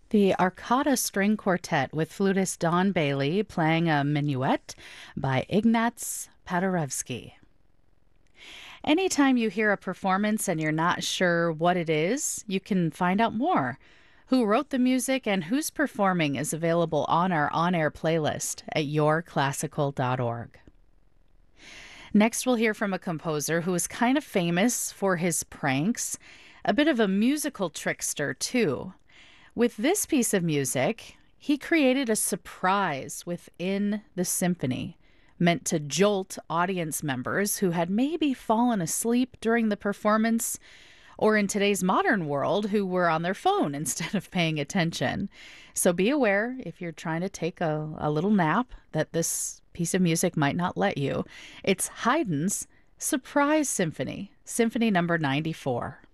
The Arcata String Quartet with flutist Don Bailey playing a minuet by Ignaz Paderewski. Anytime you hear a performance and you're not sure what it is, you can find out more. Who wrote the music and who's performing is available on our on air playlist at yourclassical.org. Next, we'll hear from a composer who is kind of famous for his pranks, a bit of a musical trickster, too. With this piece of music, he created a surprise within the symphony, meant to jolt audience members who had maybe fallen asleep during the performance, or in today's modern world, who were on their phone instead of paying attention. So be aware if you're trying to take a little nap that this piece of music might not let you. It's Haydn's Surprise Symphony, Symphony number 94.